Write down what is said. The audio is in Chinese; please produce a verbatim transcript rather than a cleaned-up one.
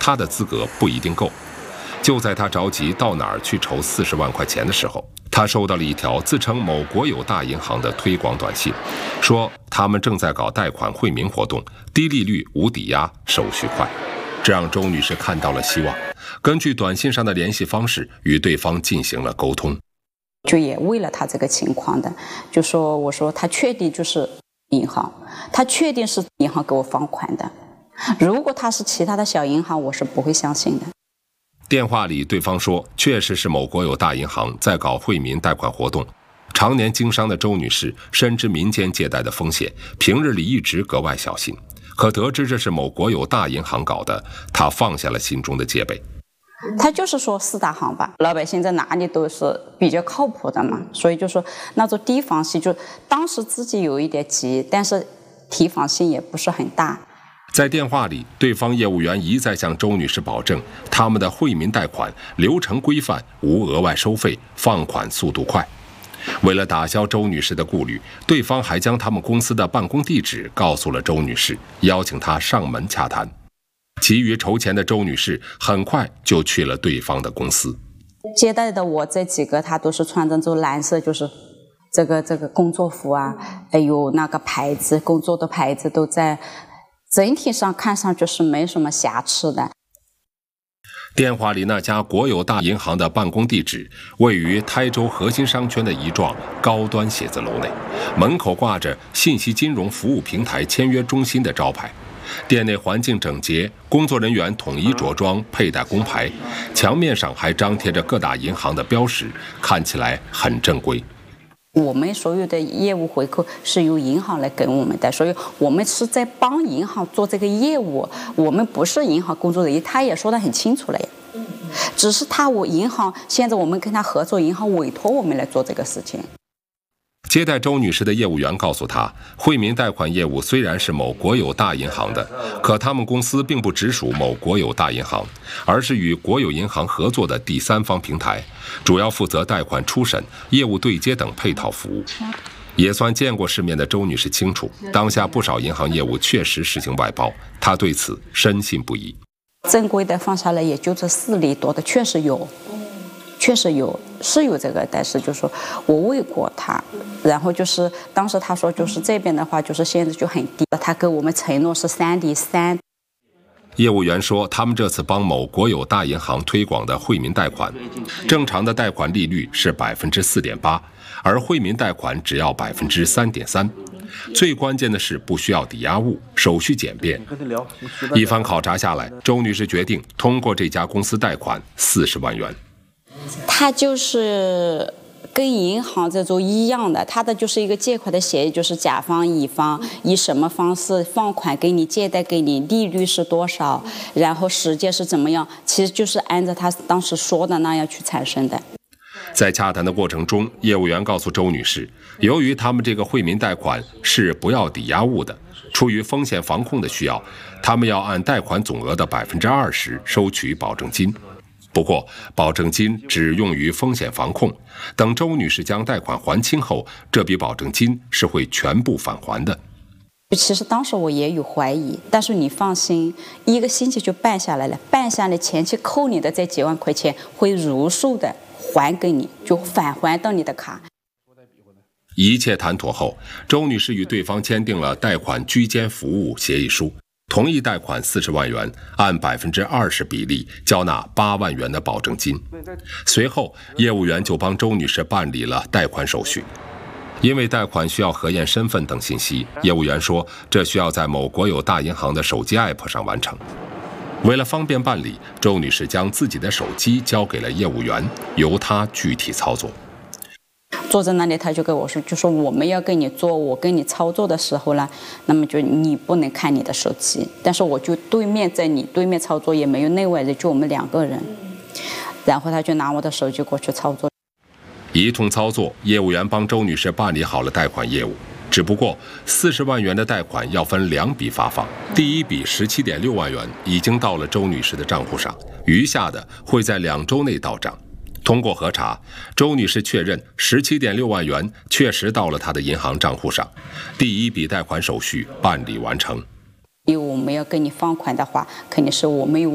他的资格不一定够。就在他着急到哪儿去筹四十万块钱的时候，他收到了一条自称某国有大银行的推广短信，说他们正在搞贷款惠民活动，低利率、无抵押，手续快。这让周女士看到了希望，根据短信上的联系方式与对方进行了沟通。 就也为了他这个情况的，就说我说他确定就是银行，他确定是银行给我放款的，如果他是其他的小银行，我是不会相信的。 电话里对方说，确实是某国有大银行在搞惠民贷款活动。常年经商的周女士深知民间借贷的风险，平日里一直格外小心。可得知这是某国有大银行搞的，她放下了心中的戒备。 他就是说四大行吧，老百姓在哪里都是比较靠谱的嘛，所以就说那种提防性，就当时自己有一点急，但是提防性也不是很大。 在电话里，对方业务员一再向周女士保证，他们的惠民贷款流程规范，无额外收费，放款速度快。为了打消周女士的顾虑，对方还将他们公司的办公地址告诉了周女士，邀请她上门洽谈。急于筹钱的周女士很快就去了对方的公司。 接待的我这几个，他都是穿着这蓝色，就是这个这个工作服啊，还有那个牌子，工作的牌子都在，整体上看上去是没什么瑕疵的。 电话里那家国有大银行的办公地址位于台州核心商圈的一幢高端写字楼内，门口挂着信息金融服务平台签约中心的招牌。店内环境整洁，工作人员统一着装，佩戴工牌，墙面上还张贴着各大银行的标识，看起来很正规。 我们所有的业务回扣是由银行来给我们的，所以我们是在帮银行做这个业务，我们不是银行工作人员，他也说得很清楚了呀。只是他我银行现在我们跟他合作，银行委托我们来做这个事情。 接待周女士的业务员告诉她，惠民贷款业务虽然是某国有大银行的，可他们公司并不直属某国有大银行，而是与国有银行合作的第三方平台，主要负责贷款初审、业务对接等配套服务。也算见过世面的周女士清楚，当下不少银行业务确实实行外包，她对此深信不疑。 正规的放下来也就这四厘多的，确实有。确实有，是有这个，但是就说我问过他，然后就是当时他说就是这边的话就是现在就很低，他给我们承诺是三厘三。 业务员说，他们这次帮某国有大银行推广的惠民贷款，正常的贷款利率是百分之四点八，而惠民贷款只要百分之三点三。最关键的是不需要抵押物，手续简便。一番考察下来，周女士决定通过这家公司贷款四十万元。 他就是跟银行这种一样的，他的就是一个借款的协议，就是甲方乙方以什么方式放款给你，借贷给你，利率是多少，然后时间是怎么样，其实就是按照他当时说的那样去产生的。 在洽谈的过程中，业务员告诉周女士，由于他们这个惠民贷款是不要抵押物的，出于风险防控的需要，他们要按贷款总额的百分之二十收取保证金。不过，保证金只用于风险防控，等周女士将贷款还清后，这笔保证金是会全部返还的。 其实当时我也有怀疑，但是你放心，一个星期就办下来了，办下来前期扣你的这几万块钱会如数的还给你，就返还到你的卡。 一切谈妥后，周女士与对方签订了贷款居间服务协议书，同意贷款四十万元，按百分之二十比例交纳八万元的保证金。随后，业务员就帮周女士办理了贷款手续。因为贷款需要核验身份等信息，业务员说这需要在某国有大银行的手机 app 上完成。为了方便办理，周女士将自己的手机交给了业务员，由他具体操作。 坐在那里，他就跟我说，就说我们要跟你做，我跟你操作的时候呢，那么就你不能看你的手机，但是我就对面在你对面操作，也没有内外人，就我们两个人。然后他就拿我的手机过去操作。 一通操作，业务员帮周女士办理好了贷款业务。只不过四十万元的贷款要分两笔发放，第一笔十七点六万元已经到了周女士的账户上，余下的会在两周内到账。通过核查，周女士确认 十七点六万元确实到了她的银行账户上，第一笔贷款手续办理完成。 因为我们要跟你放款的话，肯定是我们有